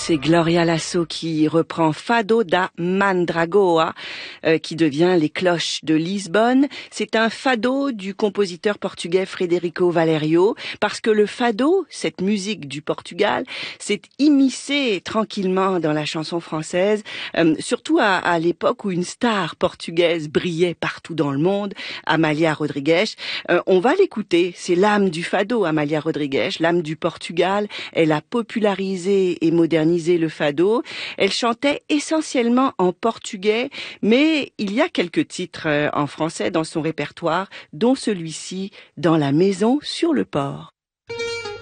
C'est Gloria Lasso qui reprend Fado da Mandragoa, qui devient Les Cloches de Lisbonne. C'est un fado du compositeur portugais Frederico Valerio, parce que le fado, cette musique du Portugal, s'est immiscée tranquillement dans la chanson française, surtout à l'époque où une star portugaise brillait partout dans le monde, Amália Rodrigues. On va l'écouter, c'est l'âme du fado, Amália Rodrigues, l'âme du Portugal. Elle a popularisé et modernisé le fado. Elle chantait essentiellement en portugais, mais il y a quelques titres en français dans son répertoire, dont celui-ci, Dans la maison sur le port.